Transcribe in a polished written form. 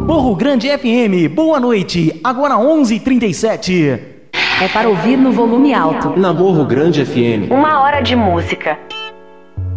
Morro Grande FM, boa noite, agora 11h37. É para ouvir no volume alto. Na Morro Grande FM. 1 hora de música.